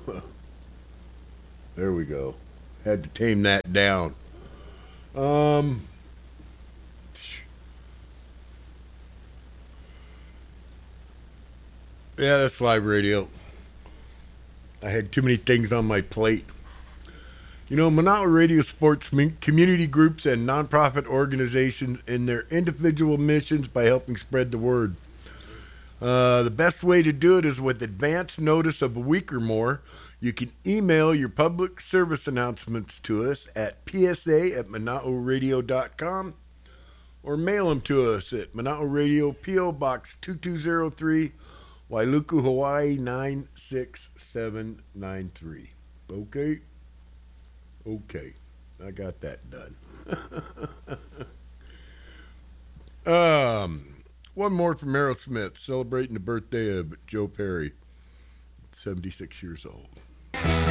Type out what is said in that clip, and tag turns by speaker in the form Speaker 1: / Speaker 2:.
Speaker 1: There we go. Had to tame that down. Um, yeah, that's live radio. I had too many things on my plate. You know, Monotony Radio supports community groups and nonprofit organizations in their individual missions by helping spread the word. The best way to do it is with advance notice of a week or more. You can email your public service announcements to us at psa@monaoradio.com or mail them to us at Monotony Radio, P.O. Box 2203, Wailuku, Hawaii 96793. Okay? Okay. I got that done. um, One more from Aerosmith celebrating the birthday of Joe Perry, 76 years old.